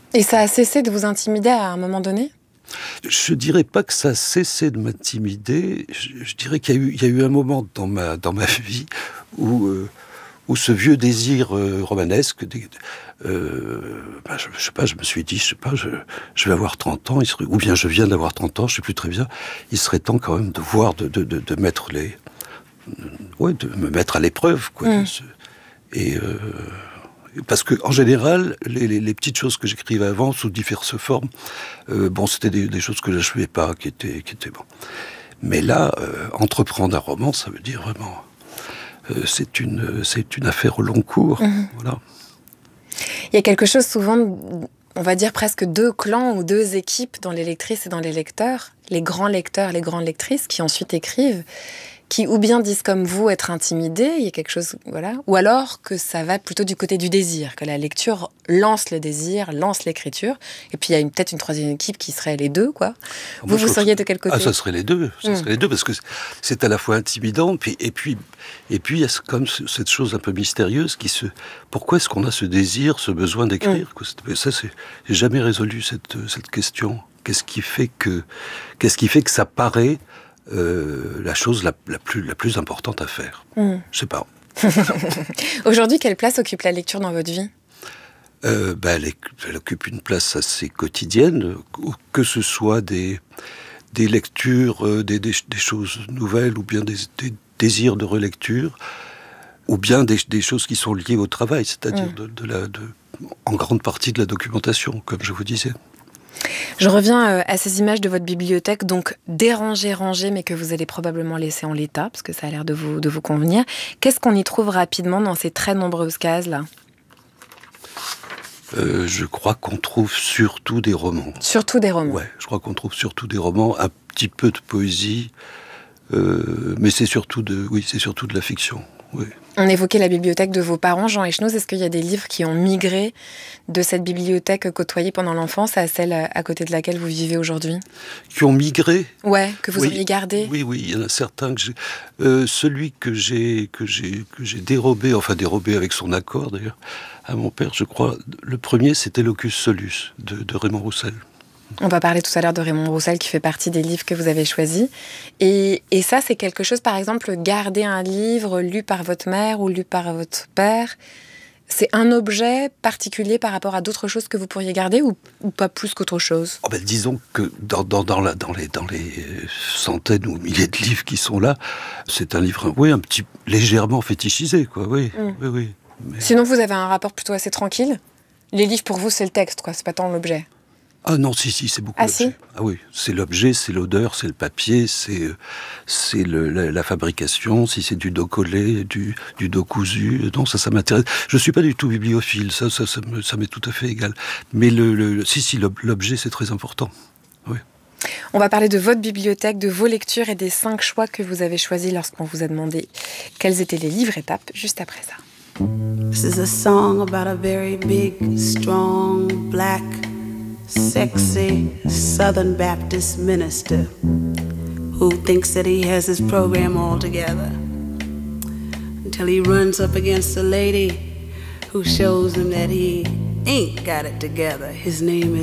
Et ça a cessé de vous intimider à un moment donné ? Je dirais pas que ça a cessé de m'intimider. Je dirais qu'il y a eu un moment dans ma vie où ce vieux désir romanesque, je sais pas, je me suis dit, je vais avoir 30 ans, ou bien je viens d'avoir 30 ans, je sais plus très bien, il serait temps quand même de voir, de mettre de me mettre à l'épreuve, quoi. Parce que en général, les petites choses que j'écrivais avant sous diverses formes, c'était des choses que j'achevais pas, qui étaient bon. Mais là, entreprendre un roman, ça veut dire vraiment, c'est une affaire au long cours. Voilà. Il y a quelque chose souvent, on va dire presque 2 clans ou 2 équipes dans les lectrices et dans les lecteurs, les grands lecteurs, les grandes lectrices qui ensuite écrivent, qui ou bien disent comme vous être intimidés, il y a quelque chose, voilà, ou alors que ça va plutôt du côté du désir, que la lecture lance le désir, lance l'écriture, et puis il y a peut-être une 3e équipe qui serait les 2, quoi. Vous seriez de quel côté ? Ah, ça serait les deux, serait les deux, parce que c'est à la fois intimidant, et puis il y a comme cette chose un peu mystérieuse pourquoi est-ce qu'on a ce désir, ce besoin d'écrire, quoi. Ça, j'ai jamais résolu cette question. Qu'est-ce qui fait que ça paraît la chose la plus importante à faire. Je sais pas. Aujourd'hui, quelle place occupe la lecture dans votre vie ? Elle occupe une place assez quotidienne, que ce soit des lectures, des choses nouvelles, ou bien des désirs de relecture, ou bien des choses qui sont liées au travail, c'est-à-dire en grande partie de la documentation, comme je vous disais. Je reviens à ces images de votre bibliothèque, donc dérangées, rangées, mais que vous allez probablement laisser en l'état, parce que ça a l'air de vous convenir. Qu'est-ce qu'on y trouve rapidement dans ces très nombreuses cases-là ? Je crois qu'on trouve surtout des romans. Surtout des romans ? Ouais, je crois qu'on trouve surtout des romans, un petit peu de poésie, mais c'est surtout de la fiction. Oui. On évoquait la bibliothèque de vos parents, Jean Echenoz. Est-ce qu'il y a des livres qui ont migré de cette bibliothèque côtoyée pendant l'enfance à celle à côté de laquelle vous vivez aujourd'hui ? Qui ont migré ? Ouais, que vous auriez gardé ? Oui, il y en a certains que j'ai. Celui que j'ai dérobé avec son accord d'ailleurs, à mon père, je crois. Le premier, c'était Locus Solus de Raymond Roussel. On va parler tout à l'heure de Raymond Roussel, qui fait partie des livres que vous avez choisis. Et ça, c'est quelque chose, par exemple, garder un livre lu par votre mère ou lu par votre père, c'est un objet particulier par rapport à d'autres choses que vous pourriez garder, ou pas plus qu'autre chose ? Disons que dans les centaines ou milliers de livres qui sont là, c'est un livre, un petit légèrement fétichisé, quoi. Oui. Mais... Sinon, vous avez un rapport plutôt assez tranquille ? Les livres, pour vous, c'est le texte, quoi. C'est pas tant l'objet. Ah non, si, c'est beaucoup l'objet. Si ? Ah oui, c'est l'objet, c'est l'odeur, c'est le papier, c'est la fabrication, si c'est du dos collé, du dos cousu. Non, ça m'intéresse. Je suis pas du tout bibliophile, ça m'est tout à fait égal. Mais l'objet, c'est très important. Oui. On va parler de votre bibliothèque, de vos lectures et des 5 choix que vous avez choisis lorsqu'on vous a demandé quels étaient les livres étapes, juste après ça. This is a song about a very big, strong, black, sexy Southern Baptist minister who thinks that he has his program all together until he runs up against a lady who shows him that he ain't got it together. His name is